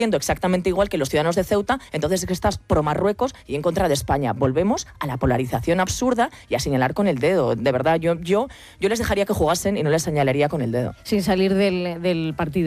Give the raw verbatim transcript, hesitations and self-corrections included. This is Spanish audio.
exactamente igual que los ciudadanos de Ceuta, entonces es que estás pro Marruecos y en contra de España. Volvemos a la polarización absurda y a señalar con el dedo. De verdad, yo, yo, yo les dejaría que jugasen y no les señalaría con el dedo. Sin salir del, del partido.